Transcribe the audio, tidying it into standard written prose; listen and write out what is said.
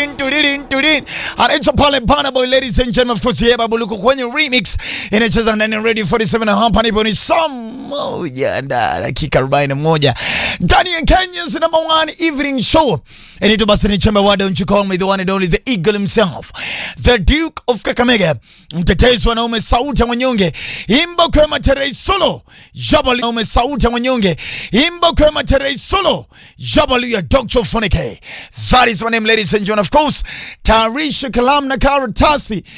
Anaitwa pale Burna Boy, ladies and gentlemen, of course here Babuluko kwenye remix inacheza ndani ya Radio 47 na hapa nipo ni moja na dakika 41 ndani ya Kenya's number one evening show. Inaitwa basi ni Chemba Wada, don't you call me the one and only, the eagle himself, the Duke of Kakamega, mtetezi wa wanaume, sauti ya wanyonge, imbo kwa Materei Solo Jabali, wanaume, sauti ya wanyonge, imbo kwa Materei Solo Jabali ya Dr. Fonike. That is my name, ladies and gentlemen, of course. Tarisha Kalam na karatasi